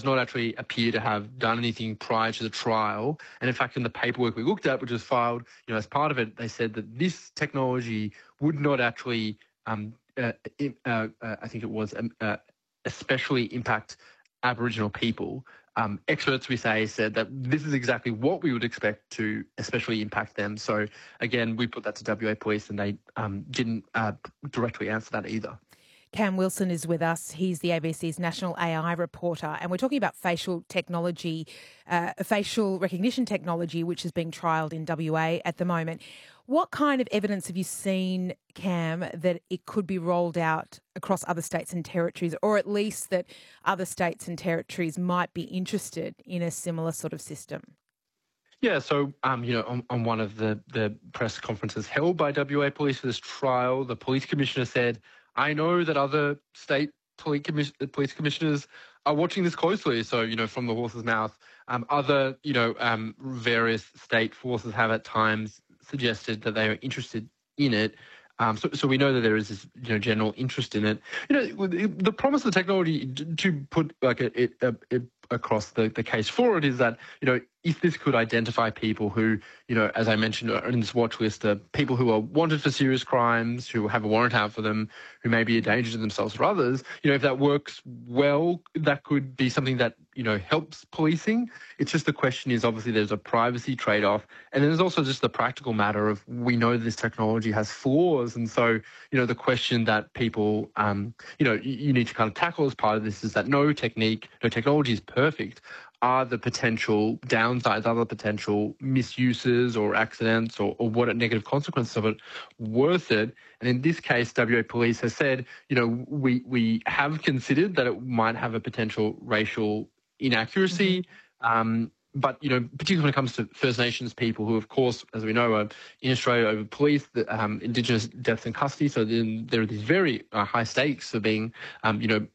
does not actually appear to have done anything prior to the trial. And in fact, in the paperwork we looked at, which was filed, as part of it, they said that this technology would not actually, I think it was, especially impact Aboriginal people. Experts, we say, said that this is exactly what we would expect to especially impact them. So again, we put that to WA Police and they didn't directly answer that either. Cam Wilson is with us. He's the ABC's national AI reporter, and we're talking about facial technology, facial recognition technology, which is being trialled in WA at the moment. What kind of evidence have you seen, Cam, that it could be rolled out across other states and territories, or at least that other states and territories might be interested in a similar sort of system? Yeah, so, on one of the press conferences held by WA Police for this trial, the police commissioner said, I know that other state police commissioners are watching this closely. So, from the horse's mouth, other, various state forces have at times suggested that they are interested in it. So we know that there is this, general interest in it. The promise of the technology, to put across the case for it, is that, if this could identify people who, as I mentioned, are in this watch list, are people who are wanted for serious crimes, who have a warrant out for them, who may be a danger to themselves or others, if that works well, that could be something that, helps policing. It's just the question is, obviously, there's a privacy trade-off. And then there's also just the practical matter of, we know this technology has flaws. And so, the question that people, you need to kind of tackle as part of this is that no technology is perfect. Are the potential downsides, are the potential misuses or accidents or what are negative consequences of it worth it? And in this case, WA Police has said, we have considered that it might have a potential racial inaccuracy. But, particularly when it comes to First Nations people who, of course, as we know, are in Australia over police, Indigenous deaths in custody. So then there are these very high stakes for being, ending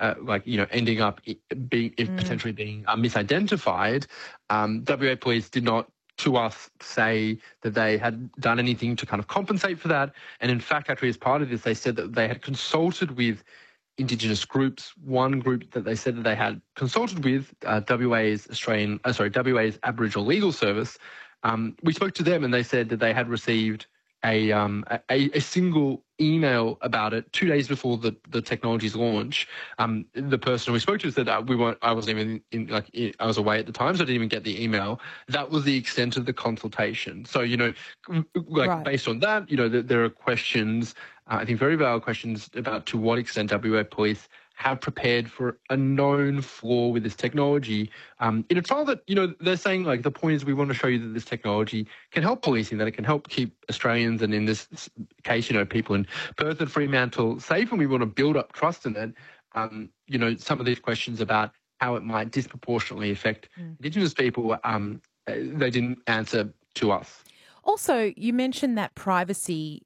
up being potentially being misidentified. WA Police did not, to us, say that they had done anything to kind of compensate for that. And in fact, actually, as part of this, they said that they had consulted with Indigenous groups. One group that they said that they had consulted with, WA's Aboriginal Legal Service. We spoke to them and they said that they had received a single email about it 2 days before the technology's launch. The person we spoke to said that I wasn't even I was away at the time, so I didn't even get the email. That was the extent of the consultation. So, right. Based on that, there are questions, I think very valid questions about to what extent WA Police have prepared for a known flaw with this technology in a trial that, they're saying, the point is we want to show you that this technology can help policing, that it can help keep Australians, and in this case, people in Perth and Fremantle safe, and we want to build up trust in it. Some of these questions about how it might disproportionately affect Indigenous people, they didn't answer to us. Also, you mentioned that privacy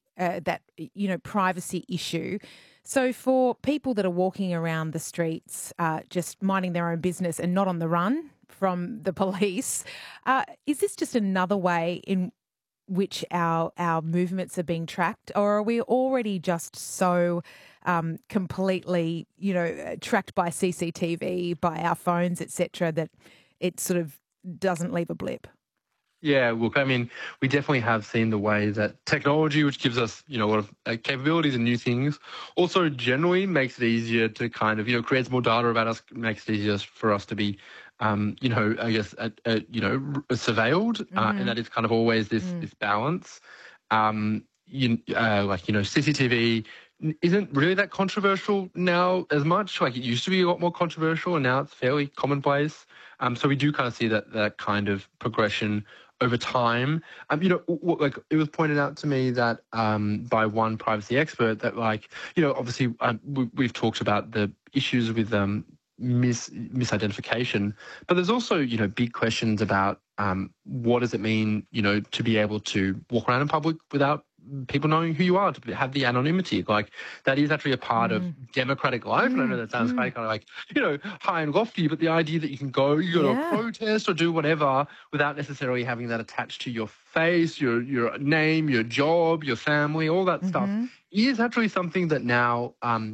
issue. So for people that are walking around the streets, just minding their own business and not on the run from the police, is this just another way in which our movements are being tracked, or are we already just so completely, tracked by CCTV, by our phones, etc., that it sort of doesn't leave a blip? Yeah, look, we definitely have seen the way that technology, which gives us, a lot of capabilities and new things, also generally makes it easier to kind of, creates more data about us, makes it easier for us to be, surveilled. And that is kind of always this balance. CCTV isn't really that controversial now as much. It used to be a lot more controversial, and now it's fairly commonplace. So we do kind of see that kind of progression over time. It was pointed out to me that by one privacy expert that, obviously we've talked about the issues with misidentification, but there's also, big questions about what does it mean, to be able to walk around in public without people knowing who you are, to have the anonymity. That is actually a part of democratic life. And I know that sounds kind of high and lofty, but the idea that you can go to a protest or do whatever without necessarily having that attached to your face, your name, your job, your family, all that stuff is actually something that now,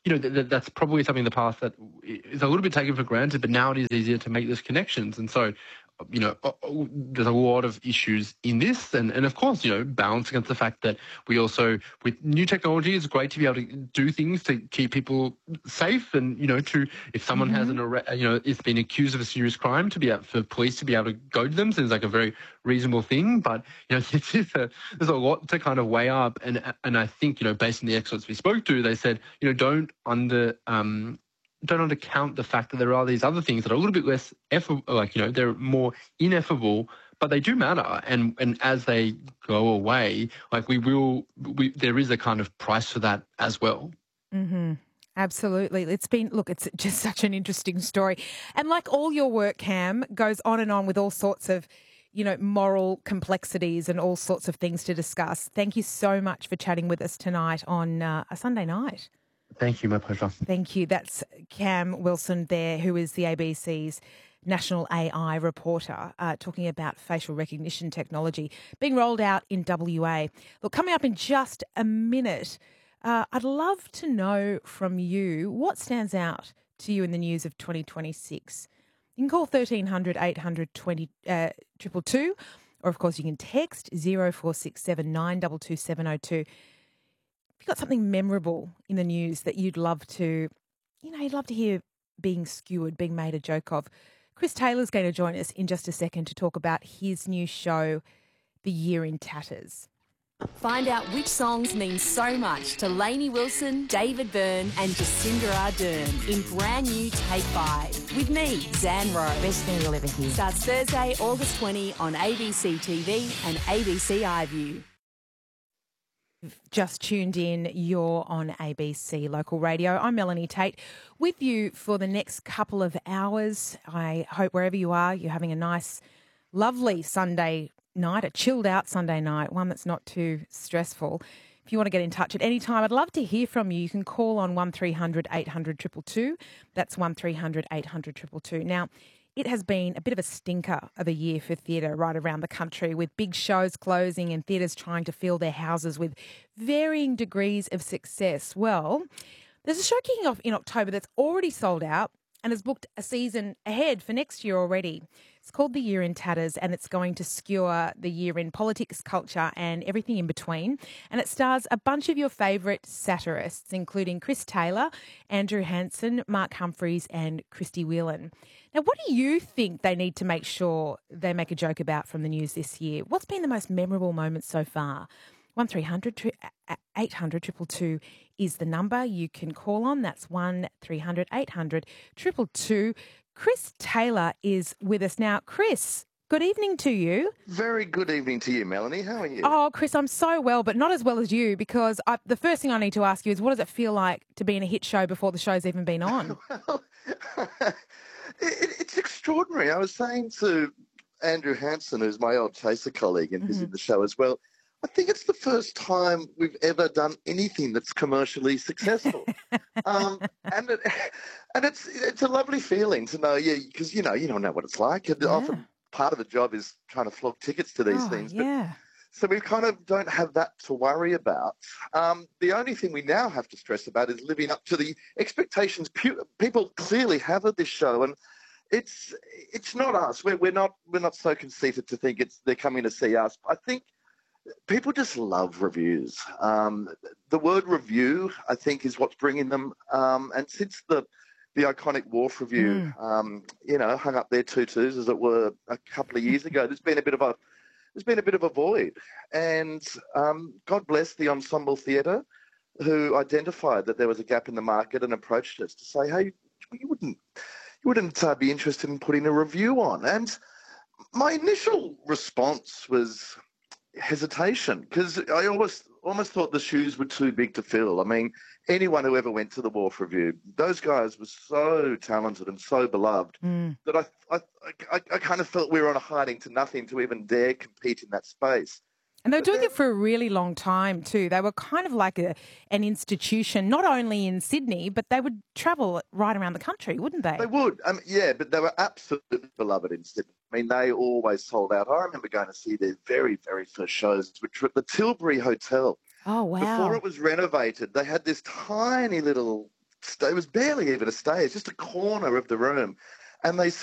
that's probably something in the past that is a little bit taken for granted, but now it is easier to make those connections. And so, there's a lot of issues in this, and of course, balance against the fact that we also, with new technology, it's great to be able to do things to keep people safe, and if someone has is being accused of a serious crime, for police to be able to go to them seems like a very reasonable thing. But there's a lot to kind of weigh up, and I think based on the experts we spoke to, they said don't undercount the fact that there are these other things that are a little bit less they're more ineffable, but they do matter. And as they go away, there is a kind of price for that as well. Mm-hmm. Absolutely. It's just such an interesting story. And like all your work, Cam, goes on and on with all sorts of, moral complexities and all sorts of things to discuss. Thank you so much for chatting with us tonight on a Sunday night. Thank you. My pleasure. Thank you. That's Cam Wilson there, who is the ABC's national AI reporter, talking about facial recognition technology being rolled out in WA. Look, coming up in just a minute, I'd love to know from you what stands out to you in the news of 2026. You can call 1300 800 222, or of course you can text 0467 922 702. If you've got something memorable in the news that you'd love to hear being skewered, being made a joke of, Chris Taylor's going to join us in just a second to talk about his new show, The Year in Tatters. Find out which songs mean so much to Lainey Wilson, David Byrne and Jacinda Ardern in brand new Take 5 with me, Zan Rowe. Best thing you'll ever hear. Starts Thursday, August 20 on ABC TV and ABC iView. Just tuned in, you're on ABC Local Radio. I'm Melanie Tate with you for the next couple of hours. I hope wherever you are, you're having a nice, lovely Sunday night, a chilled out Sunday night, one that's not too stressful. If you want to get in touch at any time, I'd love to hear from you. You can call on 1300 800 222. That's 1300 800 222. Now, it has been a bit of a stinker of a year for theatre right around the country, with big shows closing and theatres trying to fill their houses with varying degrees of success. Well, there's a show kicking off in October that's already sold out and has booked a season ahead for next year already. It's called The Year in Tatters, and it's going to skewer the year in politics, culture and everything in between. And it stars a bunch of your favourite satirists, including Chris Taylor, Andrew Hansen, Mark Humphries and Christy Whelan. Now, what do you think they need to make sure they make a joke about from the news this year? What's been the most memorable moment so far? 1300 800 222 is the number you can call on. That's 1300 800 222. Chris Taylor is with us now. Chris, good evening to you. Very good evening to you, Melanie. How are you? Oh, Chris, I'm so well, but not as well as you, because the first thing I need to ask you is, what does it feel like to be in a hit show before the show's even been on? Well, it's extraordinary. I was saying to Andrew Hansen, who's my old Chaser colleague and who's in the show as well, I think it's the first time we've ever done anything that's commercially successful. And it's a lovely feeling to know, because you don't know what it's like. And often part of the job is trying to flog tickets to these things. Yeah. So we kind of don't have that to worry about. The only thing we now have to stress about is living up to the expectations people clearly have of this show. And it's not us. We're not so conceited to think they're coming to see us. I think people just love reviews. The word review, I think, is what's bringing them. And since the iconic Wharf review, hung up their tutus, as it were, a couple of years ago, there's been a bit of a void. And God bless the Ensemble Theatre, who identified that there was a gap in the market and approached us to say, hey, you wouldn't be interested in putting a review on. And my initial response was hesitation, because I almost thought the shoes were too big to fill. I mean, anyone who ever went to the Wharf Review, those guys were so talented and so beloved that I kind of felt we were on a hiding to nothing to even dare compete in that space. And they were doing it for a really long time too. They were kind of like an institution, not only in Sydney, but they would travel right around the country, wouldn't they? They would, but they were absolutely beloved in Sydney. I mean, they always sold out. I remember going to see their very, very first shows, which were at the Tilbury Hotel. Oh, wow. Before it was renovated, they had this tiny little it was barely even a stage, just a corner of the room. And they